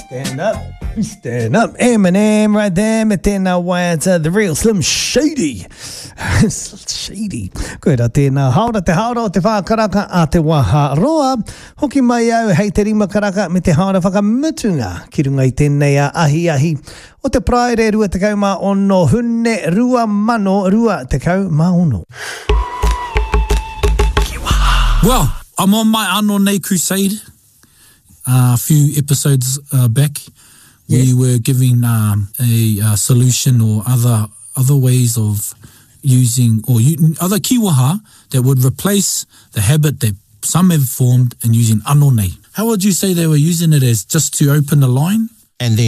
Stand up. Stand up. Eminem right there. Me tēnā wai the real Slim Shady. Shady. Koe rā tēnā haora te haora o te whākaraka a te waha roa. Hoki mai au hei te rima karaka me te haora whakamutunga. Ki runga I tēnei a ahi. O te praere rua te kau mā ono. Hune rua mano rua te kau mā ono. Well, I'm on my Ano Nei crusade. A few episodes back, we were giving a solution or other ways of using or other kiwaha that would replace the habit that some have formed in using Ano Nei. How would you say they were using it as just to open the line? And then